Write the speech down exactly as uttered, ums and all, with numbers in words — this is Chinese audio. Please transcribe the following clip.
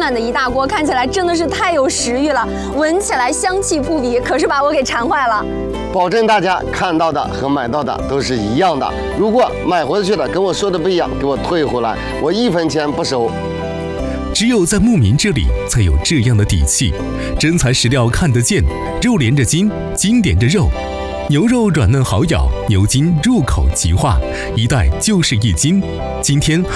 满的一大锅，看起来真的是太有食欲了，闻起来香气扑鼻，可是把我给馋坏了。 保证大家看到的和买到的都是一样的。如果买回去的跟我说的不一样，给我退回来，我一分钱不收。 只有在牧民这里才有这样的底气，真材实料看得见，肉连着筋，筋连着肉。牛肉软嫩好咬，牛筋入口即化，一袋就是一斤。今天